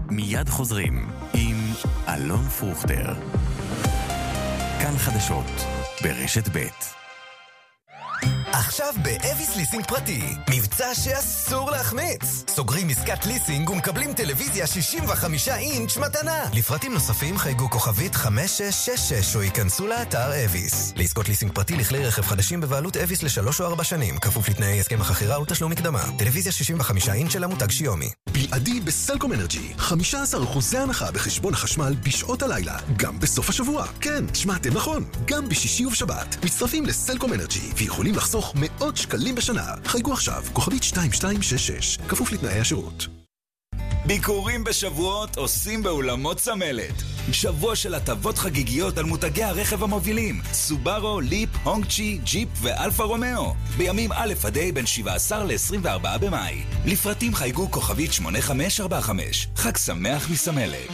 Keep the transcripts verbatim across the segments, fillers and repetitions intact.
מיד חוזרים עם אלון פרוכטר. כאן חדשות ברשת ב'. עכשיו באביס ליסינג פרטי, מבצע שאסור להחמיץ. סוגרים עסקת ליסינג ומקבלים טלוויזיה שישים וחמישה אינץ' מתנה. לפרטים נוספים חייגו כוכבית חמש שש שש שש או ייכנסו לאתר אביס. לעסקות ליסינג פרטי לכלי רכב חדשים בבעלות אביס לשלוש או ארבע שנים, כפוף לתנאי הסכם החכירה ותשלום מקדמה. טלוויזיה שישים וחמישה אינץ' של המותג שיומי. בלעדי בסלקום אנרג'י, חמישה עשר אחוז הנחה בחשבון החשמל בשעות הלילה, גם בסוף השבוע. כן, שמעתם נכון, גם בשישי ובשבת. מצטרפים לסלקום אנרג'י ויכולים לחסוך מאות שקלים בשנה. חייגו עכשיו, כוכבית שתיים שתיים שש שש, כפוף לתנאי השירות. ביקורים בשבועות עושים באולמות סמלת. שבוע של הטבות חגיגיות על מותגי הרכב המובילים, סובארו, ליפ, הונגצ'י, ג'יפ ואלפה רומאו. בימים א' עד ה' בין שבעה עשר ל-עשרים וארבעה במאי. לפרטים חייגו כוכבית שמונה חמש ארבע חמש. חג שמח מסמלת.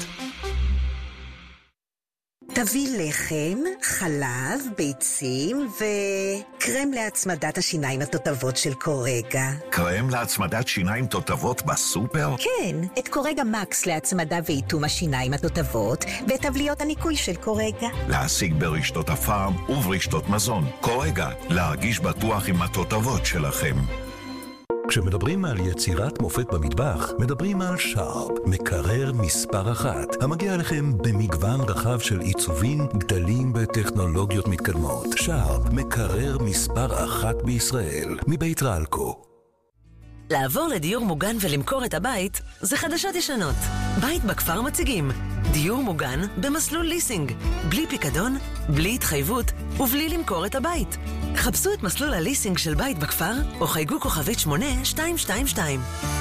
תביא לחם, חלב, ביצים וקרם להצמדת השיניים התותבות של קורגה. קרם להצמדת שיניים תותבות בסופר? כן, את קורגה מקס להצמדה ואיתום השיניים התותבות ואת טבליות הניקוי של קורגה. להשיג ברשתות הפארם וברשתות מזון. קורגה, להרגיש בטוח עם התותבות שלכם. כשמדברים על יצירת מופת במטבח, מדברים על שרפ, מקרר מספר אחת, המגיע לכם במגוון רחב של עיצובים, גדלים וטכנולוגיות מתקדמות. שרפ, מקרר מספר אחת בישראל, מבית רלקו. לעבור לדיור מוגן ולמכור את הבית, זה חדשות ישנות. בית בכפר מציגים. דיור מוגן במסלול ליסינג. בלי פיקדון, בלי התחייבות ובלי למכור את הבית. חפשו את מסלול הליסינג של בית בכפר, או חייגו כוכבית שמונה שתיים שתיים שתיים.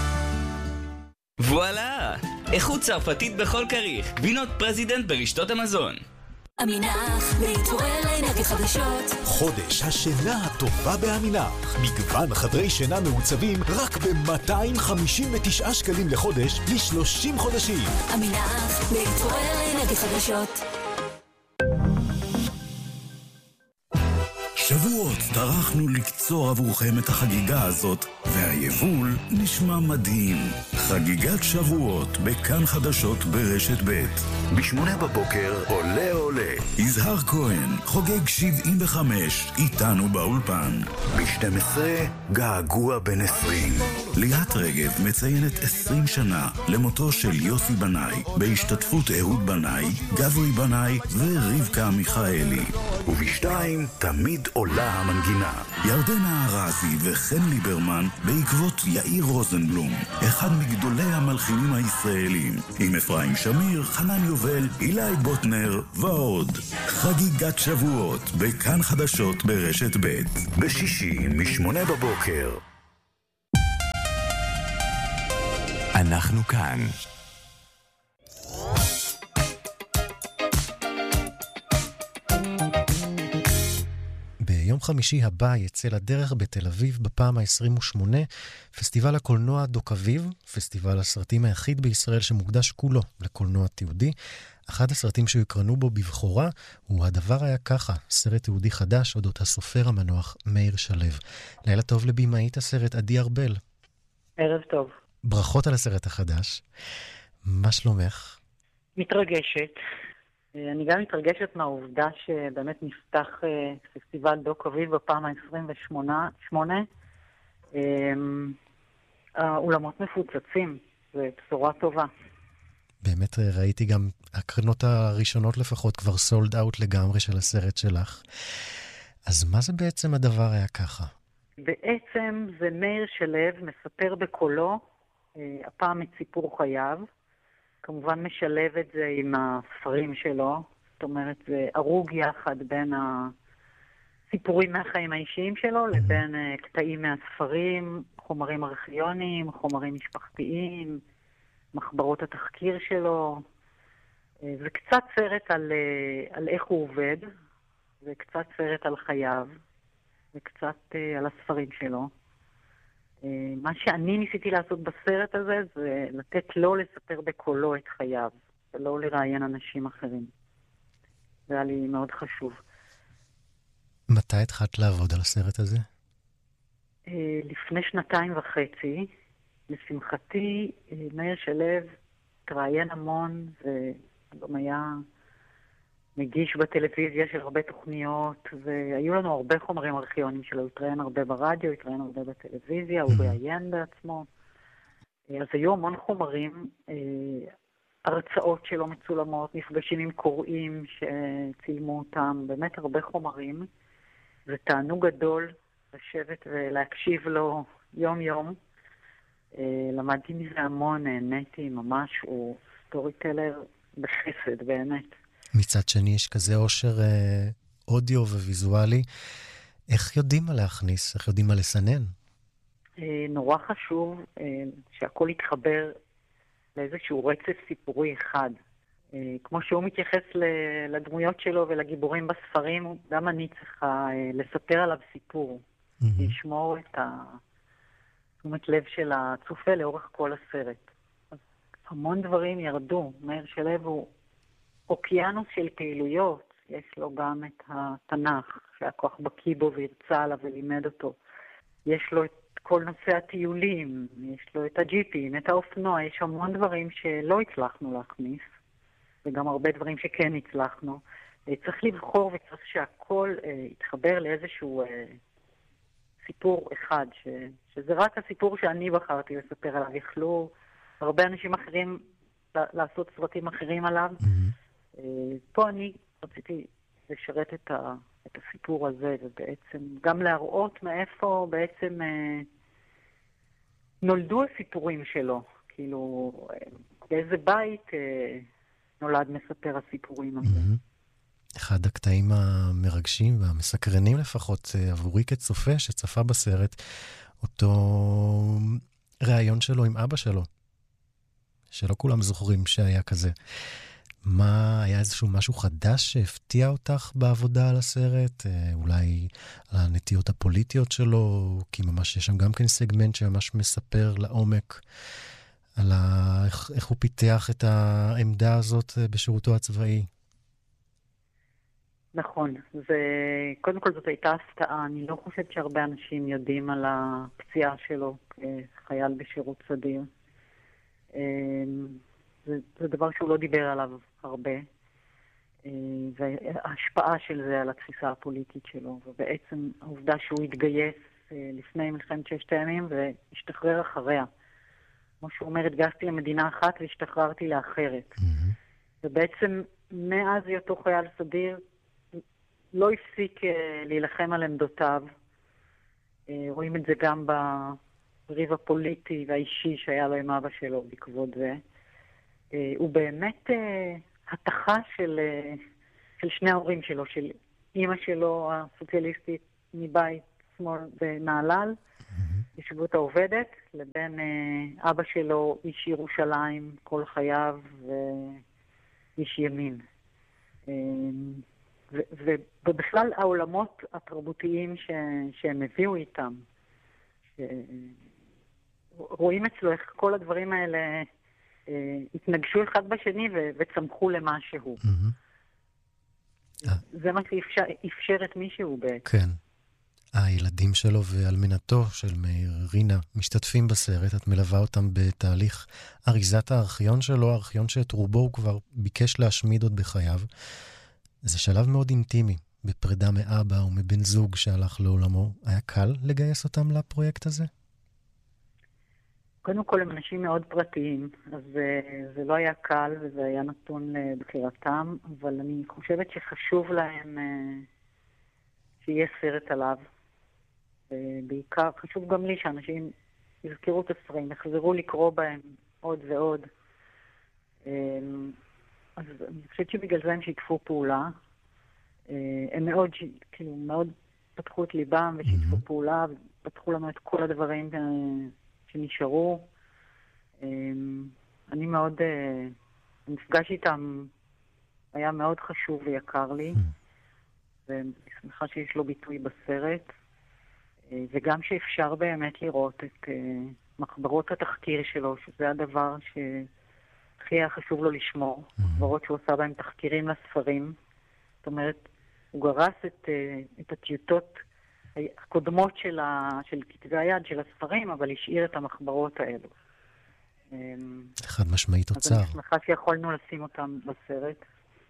וואלה! איכות צרפתית בכל כריך. גבינות פרזידנט ברשתות המזון. אמינח, להתעורר לאנרגיות חדשות. חודש השינה הטובה באמינח. מגוון חדרי שינה מעוצבים רק ב-מאתיים חמישים ותשעה שקלים לחודש ל-שלושים חודשים. אמינח, להתעורר לאנרגיות חדשות. שבועות טרחנו לקצור עבורכם את החגיגה הזאת, והיבול נשמע מדהים. חגיגת שבועות בכאן חדשות ברשת ב'. בשמונה בבוקר עולה עולה. יזהר כהן חוגג שבעים וחמש איתנו באולפן. ב-שתים עשרה געגוע בן עשרים. ליאת רגב מציינת עשרים שנה למותו של יוסי בנאי, בהשתתפות אהוד בנאי, גברי בנאי ורבקה מיכאלי. ובשתיים תמיד עולה המנגינה. ירדנה ארזי וחן ליברמן בעקבות יאיר רוזנבלום, אחד מגדולי המלחינים הישראלים, עם אפרים שמיר, חנן יובל, אילי בוטנר ועוד. חגיגת שבועות בכאן חדשות ברשת ב'. בשישי משמונה בבוקר. אנחנו כאן. ביום חמישי הבא יצא לדרך בתל אביב בפעם ה-עשרים ושמונה פסטיבל הקולנוע דוק אביב, פסטיבל הסרטים היחיד בישראל שמוקדש כולו לקולנוע תיעודי. אחד הסרטים שיוקרנו בו בבחורה הוא הדבר היה ככה, סרט תיעודי חדש אודות הסופר המנוח מאיר שלו. לילה טוב לבימאית הסרט עדי ארבל. ערב טוב. ברכות על הסרט החדש. מה שלומך? מתרגשת. אני גם מתרגשת מהעובדה שבאמת נפתח פסטיבל דוק אביב בפעם ה-עשרים ושמונה. האולמות מפוצצים, זה בשורה טובה. באמת ראיתי גם הקרנות הראשונות לפחות כבר סולד אאוט לגמרי של הסרט שלך. אז מה זה בעצם הדבר היה ככה? בעצם זה מאיר שלו מספר בקולו, הפעם את סיפור חייו. כמובן משלב את זה עם הספרים שלו, זאת אומרת זה ארוג יחד בין הסיפורים מהחיים האישיים שלו לבין קטעים מהספרים, חומרים ארכיוניים, חומרים משפחתיים, מחברות התחקיר שלו. זה קצת סרט על, על איך הוא עובד, זה קצת סרט על חייו, וקצת על הספרים שלו. מה שאני ניסיתי לעשות בסרט הזה זה לתת לו לספר בקולו את חייו, ולא לראיין אנשים אחרים. זה היה לי מאוד חשוב. מתי התחלת לעבוד על הסרט הזה? לפני שנתיים וחצי, לשמחתי, מאיר שלו התראיין המון, וגם היה מגיש בטלוויזיה של הרבה תוכניות, והיו לנו הרבה חומרים ארכיונים שלו, הוא התראיין הרבה ברדיו, הוא התראיין הרבה בטלוויזיה, הוא ראיין בעצמו. אז היו המון חומרים, הרצאות שלו מצולמות, נפגשים עם קוראים שצילמו אותם, באמת הרבה חומרים. זה תענוג גדול לשבת ולהקשיב לו יום יום. למדתי מזה המון, נהניתי ממש, הוא סטורי-טלר בחסד באמת. מצד שני יש כזה עושר אה, אודיו וויזואלי. איך יודעים מה להכניס? איך יודעים מה לסנן? אה, נורא חשוב אה, שהכל יתחבר לאיזשהו רצף סיפורי אחד. אה, כמו שהוא מתייחס ל- לדמויות שלו ולגיבורים בספרים, גם אני צריכה אה, לספר עליו סיפור. Mm-hmm. לשמור את תשומת לב של הצופה לאורך כל הסרט. אז המון דברים ירדו. מאיר שלו הוא אוקיינוס של פעילויות. יש לו גם את התנ"ך, שהיה כוח בקיא בו והרצה עליו ולימד אותו. יש לו את כל נושא הטיולים, יש לו את הג'יפים, את האופנוע, יש המון דברים שלא הצלחנו להכניס, וגם הרבה דברים שכן הצלחנו. צריך לבחור וצריך שהכל אה, יתחבר לאיזשהו אה, סיפור אחד, ש, שזה רק הסיפור שאני בחרתי לספר עליו. יכלו הרבה אנשים אחרים לעשות סרטים אחרים עליו. Mm-hmm. אה, פה אני רציתי לשרת את, ה, את הסיפור הזה, ובעצם גם להראות מאיפה בעצם אה, נולדו הסיפורים שלו. כאילו, אה, באיזה בית אה, נולד מספר הסיפורים הזה. Mm-hmm. אחד הקטעים המרגשים והמסקרנים לפחות עבורי כצופה שצפה בסרט, אותו ראיון שלו עם אבא שלו, שלא כולם זוכרים שהיה כזה. מה, היה איזשהו משהו חדש שהפתיע אותך בעבודה על הסרט? אולי על הנטיות הפוליטיות שלו, כי ממש יש שם גם כן סגמנט שממש מספר לעומק על ה... איך, איך הוא פיתח את העמדה הזאת בשירותו הצבאי. נכון, זה, קודם כל זאת הייתה הפתעה. אני לא חושבת שהרבה אנשים יודעים על הפציעה שלו כחייל בשירות סדיר. זה, זה דבר שהוא לא דיבר עליו הרבה, וההשפעה של זה על התפיסה הפוליטית שלו, ובעצם העובדה שהוא התגייס לפני מלחמת ששת הימים והשתחרר אחריה. כמו שהוא אומר, התגייסתי למדינה אחת והשתחררתי לאחרת. Mm-hmm. ובעצם מאז היותו חייל סדיר, לא הפסיק uh, להילחם על עמדותיו. Uh, רואים את זה גם בריב הפוליטי והאישי שהיה לו עם אבא שלו בעקבות זה. Uh, הוא באמת uh, התחה של, uh, של שני ההורים שלו, של אמא שלו הסוציאליסטית מבית שמאל בנהלל, ישיבות העובדת, לבין uh, אבא שלו איש ירושלים כל חייו ואיש ימין. Uh, ובכלל העולמות התרבותיים ש... שהם הביאו איתם, ש... רואים אצלו איך כל הדברים האלה אה, התנגשו אחד בשני ו... וצמחו למשהו. Mm-hmm. זה מה שאפשר את מישהו בעצם. כן. הילדים שלו ואלמנתו של מאיר רינה משתתפים בסרט, את מלווה אותם בתהליך אריזת הארכיון שלו, הארכיון שאת רובו הוא כבר ביקש להשמיד עוד בחייו. זה שלב מאוד אינטימי, בפרידה מאבא ומבן זוג שהלך לעולמו. היה קל לגייס אותם לפרויקט הזה? קודם כל, הם אנשים מאוד פרטיים, אז זה לא היה קל וזה היה נתון לבחירתם, אבל אני חושבת שחשוב להם שיהיה סרט עליו. בעיקר חשוב גם לי שאנשים יזכרו את הספרים, יחזרו לקרוא בהם עוד ועוד. אז אני חושבת שבגלל זה הם שיתפו פעולה. הם מאוד, כאילו, מאוד פתחו את ליבם ושיתפו mm-hmm. פעולה, ופתחו לנו את כל הדברים שנשארו. אני מאוד, המפגש איתם היה מאוד חשוב ויקר לי, mm-hmm. ואני שמחה שיש לו ביטוי בסרט, וגם שאפשר באמת לראות את מחברות התחקיר שלו, שזה הדבר ש... הכי היה חשוב לו לשמור, דברות שהוא עושה בהם תחקירים לספרים. זאת אומרת, הוא גרס את, את הטיוטות הקודמות של, ה, של כתבי היד, של הספרים, אבל השאיר את המחברות האלו. אחד משמעית תוצר. אז אני שמחה שיכולנו לשים אותם בסרט.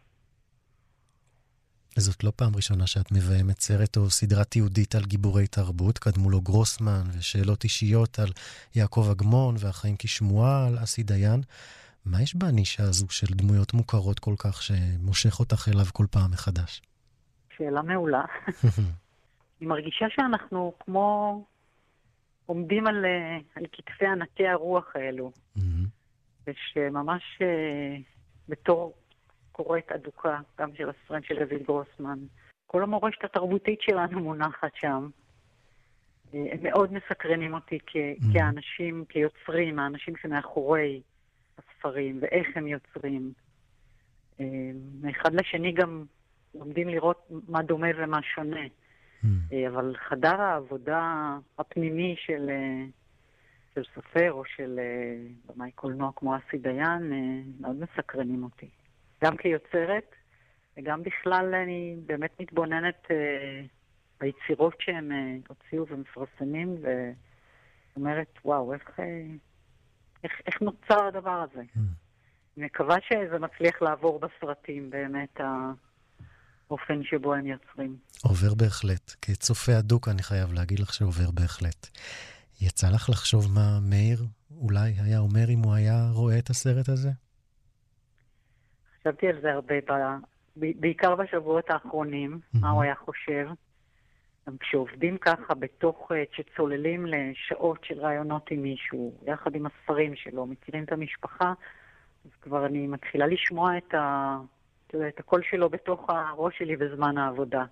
זאת לא פעם ראשונה שאת מביימת סרט או סדרה תיעודית על גיבורי תרבות, קדמו לו גרוסמן ושאלות אישיות על יעקב אגמון והחיים כשמועה על אסי דיין. מה יש בנישה הזו של דמויות מוכרות כל כך שמושך אותך אליו כל פעם מחדש? שאלה מעולה. אני מרגישה שאנחנו כמו עומדים על, על כתפי ענקי הרוח האלו. ושממש בתור קוראת אדוקה, גם של הספרים של דוד גרוסמן, כל המורשת התרבותית שלנו מונחת שם. הם מאוד מסקרנים אותי כ- כאנשים, כיוצרים, האנשים שמאחורי הספרים, ואיך הם יוצרים. מאחד לשני גם לומדים לראות מה דומה ומה שונה. אבל חדר העבודה הפנימי של, של סופר או של במאי קולנוע כמו אסי דיין מאוד מסקרנים אותי. גם כיוצרת, וגם בכלל אני באמת מתבוננת ביצירות שהם הוציאו ומפרסמים, ואומרת, וואו, איך, איך, איך נוצר הדבר הזה? אני מקווה שזה מצליח לעבור בסרטים, באמת האופן שבו הם יוצרים. עובר בהחלט. כצופה אדוק אני חייב להגיד לך שעובר בהחלט. יצא לך לחשוב מה מאיר אולי היה אומר אם הוא היה רואה את הסרט הזה? חשבתי על זה הרבה, בעיקר בשבועות האחרונים, מה הוא היה חושב. גם כשעובדים ככה בתוך, כשצוללים לשעות של רעיונות עם מישהו, יחד עם הספרים שלו, מכירים את המשפחה, אז כבר אני מתחילה לשמוע את, ה, את הקול שלו בתוך הראש שלי בזמן העבודה.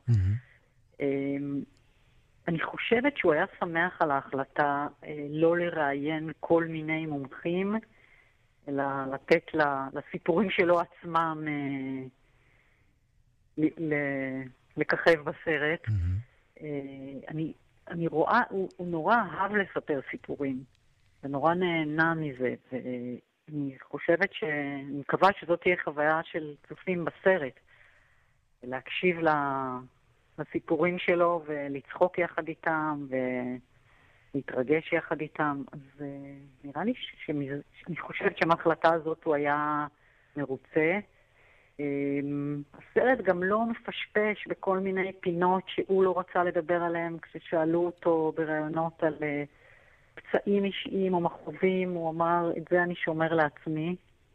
אני חושבת שהוא היה שמח על ההחלטה לא לראיין כל מיני מומחים, אלא לתת לסיפורים שלו עצמם לככב בסרט. אני, אני רואה, הוא, הוא נורא אהב לספר סיפורים, ונורא נהנה מזה, ואני חושבת ש... אני מקווה שזאת תהיה חוויה של צופים בסרט, להקשיב לסיפורים שלו ולצחוק יחד איתם ולהתרגש יחד איתם. אז נראה לי שמז... שאני חושבת שמההחלטה הזאת הוא היה מרוצה. הסרט גם לא מפשפש בכל מיני פינות שהוא לא רצה לדבר עליהם. כששאלו אותו ברעיונות על פצעים אישיים או מחובים, הוא אמר, את זה אני שומר לעצמי.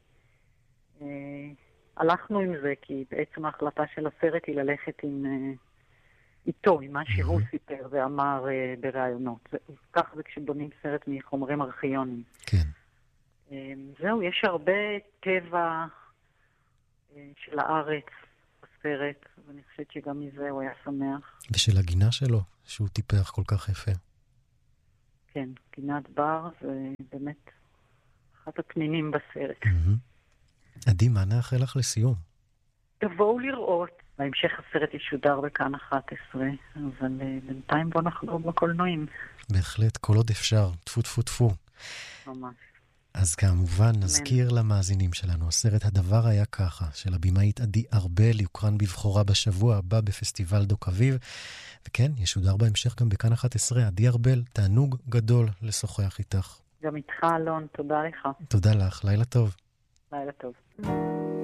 הלכנו עם זה, כי בעצם ההחלטה של הסרט היא ללכת עם איתו, עם מה שהוא סיפר ואמר ברעיונות. כך זה כשבונים סרט מחומרים ארכיונים. כן. זהו, יש הרבה טבע של הארץ בסרט, ואני חושבת שגם מזה הוא היה שמח. ושל הגינה שלו, שהוא טיפח כל כך יפה. כן, גינת בר זה באמת אחת הפנינים בסרט. עדי, מה נאחל לך לסיום? תבואו לראות. בהמשך הסרט ישודר בכאן אחת עשרה, אבל בינתיים בוא נחגוג בקולנועים. בהחלט, כל עוד אפשר. טפו טפו טפו. ממש. אז כמובן נזכיר למאזינים שלנו, הסרט הדבר היה ככה, של הבימאית עדי ארבל, יוקרן בבחורה בשבוע הבא בפסטיבל דוק אביב, וכן, ישודר בהמשך גם בכאן אחת עשרה. עדי ארבל, תענוג גדול לשוחח איתך. גם איתך אלון, תודה לך. תודה לך, לילה טוב. לילה טוב.